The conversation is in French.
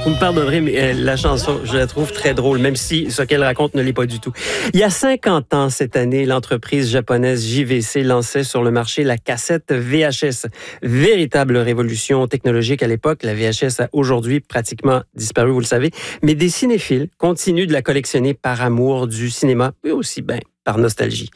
Vous me pardonnerez, mais la chanson, je la trouve très drôle, même si ce qu'elle raconte ne l'est pas du tout. Il y a 50 ans, cette année, l'entreprise japonaise JVC lançait sur le marché la cassette VHS. Véritable révolution technologique à l'époque. La VHS a aujourd'hui pratiquement disparu, vous le savez. Mais des cinéphiles continuent de la collectionner par amour du cinéma, et aussi, par nostalgie.